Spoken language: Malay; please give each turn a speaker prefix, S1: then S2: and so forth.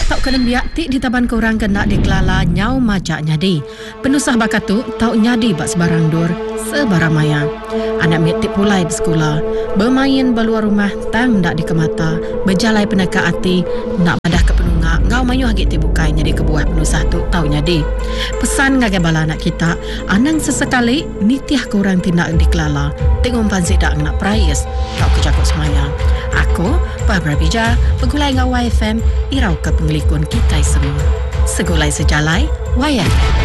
S1: tau kena biak ti di taban korang kena dikelala nyau majak nyadi. Penusah bakat tu tau nyadi bak sebarang dur, sebarang maya. Anak mitik pulai di sekolah, bermain beluar rumah tang dak dikemata, berjalai peneka hati, nak padah ke penungak, ngau mayu agak ti bukai nyadi kebuah penusah tu tau nyadi. Pesan ngagai bala anak kita, anang sesekali nitiah korang tindak dikelala, tengok pansi dak nak prayes, tau kejakut semaya. Aku, Barbara Bija, pegulai ngau YFM, irau ke pengelikun kita semua. Segulai sejalai, YFM.